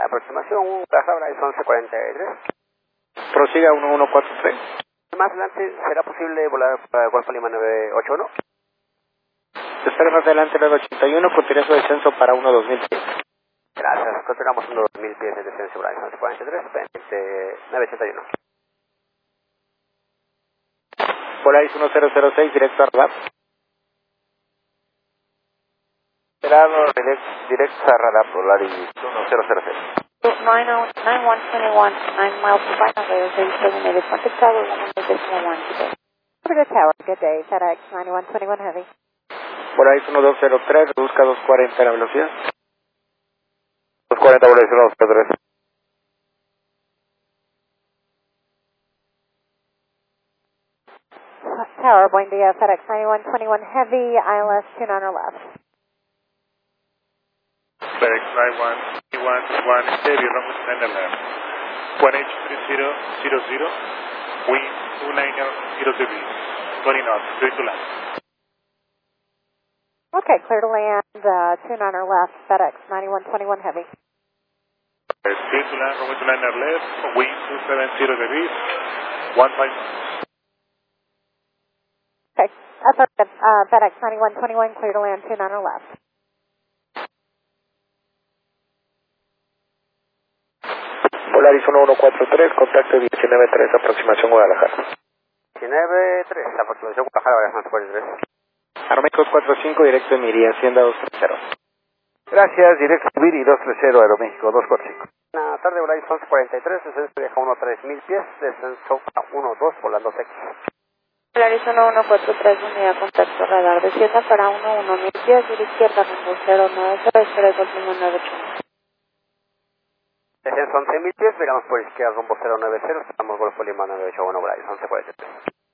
Aproximación, Plaza Bryce 1143. Prosiga 1143. Más adelante, ¿será posible volar para Golfo Lima 981? Espera más adelante 981, continúa su descenso para 2000 pies. Gracias, continuamos 2000 pies de descenso Bryce 1143, pendiente 981. Polaris 1006, directo a radar. Esperado, directo a radar, Polaris 1006. 9121, 9 miles to final, there is 37 contact tower, 1.1 today. Over to tower, good day, FedEx 9121 Heavy. Polaris 1203, busca 240 la velocidad. 240, Polaris 1203. Tower, buen día, FedEx 9121 Heavy, ILS 29 or left. FedEx 9121 Heavy, runway 29 left. 1H3000, wind 290 degrees, 20 knots, clear to land. Okay, clear to land, 29 or left, FedEx 9121 Heavy. Clear to land, runway 29 left, wind 270 degrees, 15 knots. Okay, affirmative, FedEx 9121, clear to land, 29 or left. Polaris 1143, contacto 193, aproximación Guadalajara. 193, aproximación Guadalajara, Bryce 1143. Aeroméxico 45, directo de Miri, Hacienda 230. Gracias, directo a Miri 230, Aeroméxico 245. Buenas tardes, Bryce 1143, descenso viaja 13000 pies, descenso a 12, volando sexo. Polaris 1143, unidad contacto radar, descienda para 1000 pies, de la izquierda, rumbo 090, espera el Golfo 981. Descenso 11.000 pies, veramos por izquierda rumbo 090, estamos Golfo Lima 981, Bryce 1143.